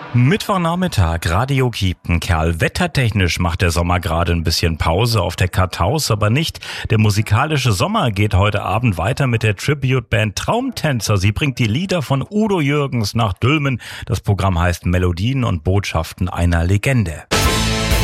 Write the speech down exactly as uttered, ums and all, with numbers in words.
Mittwochnachmittag, Radio Kiepenkerl. Wettertechnisch macht der Sommer gerade ein bisschen Pause auf der Kartaus, aber nicht. Der musikalische Sommer geht heute Abend weiter mit der Tribute-Band Traumtänzer. Sie bringt die Lieder von Udo Jürgens nach Dülmen. Das Programm heißt Melodien und Botschaften einer Legende.